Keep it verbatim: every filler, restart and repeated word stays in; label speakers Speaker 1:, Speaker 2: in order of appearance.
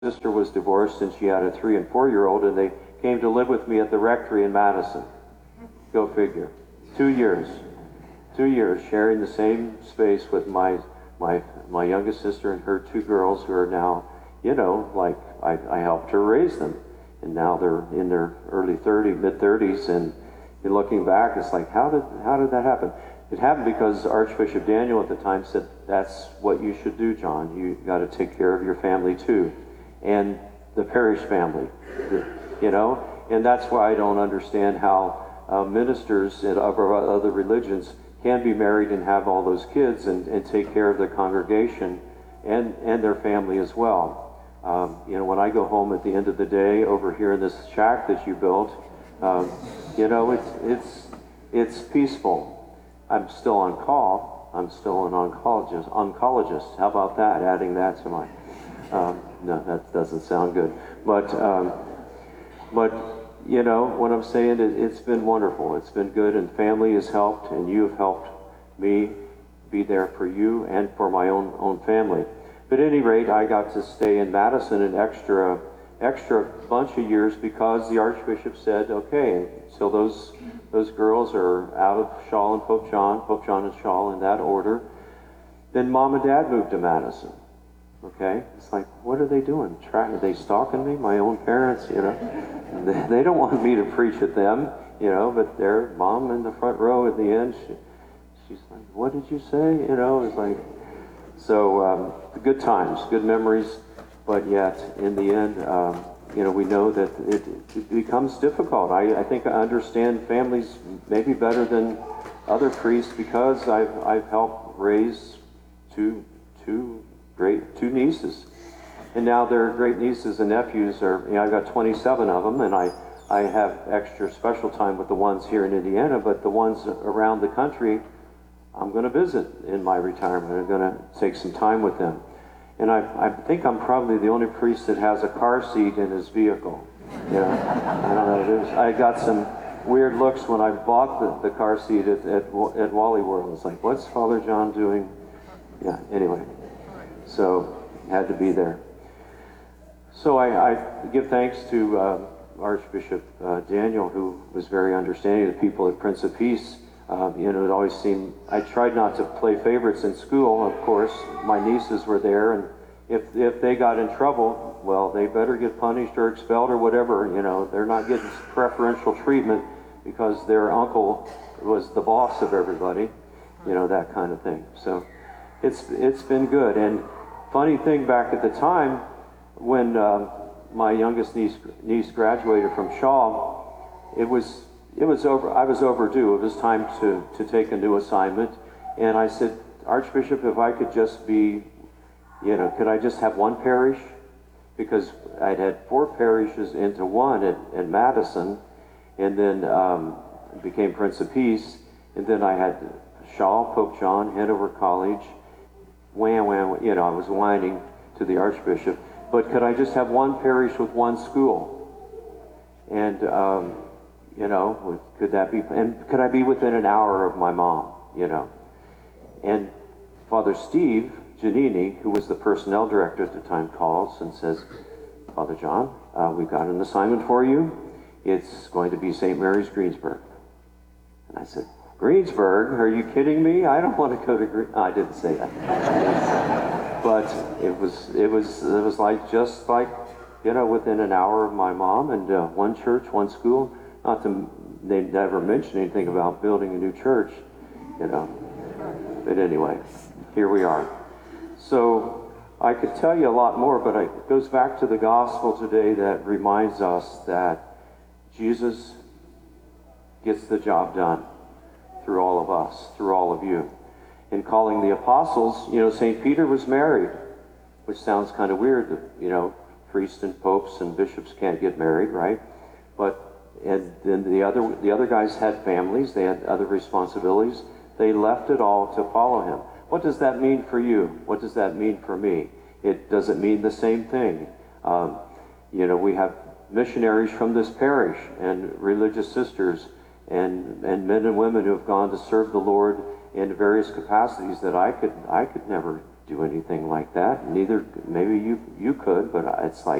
Speaker 1: sister was divorced and she had a three and four year old, and they came to live with me at the rectory in Madison. Go figure. Two years. Two years sharing the same space with my my my youngest sister and her two girls who are now, you know, like I, I helped her raise them. And now they're in their early thirties, mid thirties, and you're looking back, it's like, how did how did that happen? It happened because Archbishop Daniel at the time said, that's what you should do, John. You got to take care of your family too, and the parish family, you know. And that's why I don't understand how uh, ministers of other religions can be married and have all those kids and, and take care of the congregation and, and their family as well. Um, you know, when I go home at the end of the day over here in this shack that you built, um, you know, it's it's it's peaceful. I'm still on call. I'm still an oncologist. Oncologist. How about that? Adding that to my um, no, that doesn't sound good. But um, but you know what I'm saying. It, it's been wonderful. It's been good, and family has helped, and you have helped me be there for you and for my own own family. But at any rate, I got to stay in Madison an extra extra bunch of years because the Archbishop said, okay, so those those girls are out of Shaw and Pope John, Pope John and Shaw in that order. Then Mom and Dad moved to Madison. Okay, it's like, what are they doing? Trying, are they stalking me? My own parents, you know, they, they don't want me to preach at them, you know, but their mom in the front row at the end, she, she's like, what did you say? You know, it's like, so um, good times, good memories, but yet in the end, um, you know, we know that it, it becomes difficult. I, I think I understand families maybe better than other priests because I've I've helped raise two two great two nieces, and now their great nieces and nephews are. You know, I've got twenty-seven of them, and I I have extra special time with the ones here in Indiana, but the ones around the country, I'm going to visit in my retirement. I'm going to take some time with them. And I, I think I'm probably the only priest that has a car seat in his vehicle. You know, I don't know. There's, I got some weird looks when I bought the, the car seat at, at, at Wally World. It's like, what's Father John doing? Yeah, anyway. So, had to be there. So I, I give thanks to uh, Archbishop uh, Daniel, who was very understanding of the people at Prince of Peace. Uh, you know, it always seemed, I tried not to play favorites in school, of course. My nieces were there, and if if they got in trouble, well, they better get punished or expelled or whatever, you know. They're not getting preferential treatment because their uncle was the boss of everybody, you know, that kind of thing. So it's it's been good. And funny thing, back at the time, when uh, my youngest niece, niece graduated from Shaw, it was... It was over. I was overdue. It was time to, to take a new assignment. And I said, Archbishop, if I could just be, you know, could I just have one parish? Because I'd had four parishes into one at, at Madison, and then um, became Prince of Peace. And then I had Shaw, Pope John, Hanover College, wham, wham, you know, I was whining to the Archbishop. But could I just have one parish with one school? And... Um, You know, could that be, and could I be within an hour of my mom, you know? And Father Steve Giannini, who was the personnel director at the time, calls and says, Father John, uh, we've got an assignment for you. It's going to be Saint Mary's, Greensburg. And I said, Greensburg? Are you kidding me? I don't want to go to Greensburg. No, I didn't say that. But it was, it was, it was like, just like, you know, within an hour of my mom, and uh, one church, one school. Not to, they never mentioned anything about building a new church, you know. But anyway, here we are. So I could tell you a lot more, but it goes back to the gospel today that reminds us that Jesus gets the job done through all of us, through all of you. In calling the apostles, you know, Saint Peter was married, which sounds kind of weird that, you know, priests and popes and bishops can't get married, right? But and then the other the other guys had families, they had other responsibilities. They left it all to follow him. What does that mean for you? What does that mean for me? It doesn't mean the same thing. Um, you know, we have missionaries from this parish and religious sisters and and men and women who have gone to serve the Lord in various capacities that I could I could never do anything like that. Neither, maybe you, you could, but it's like,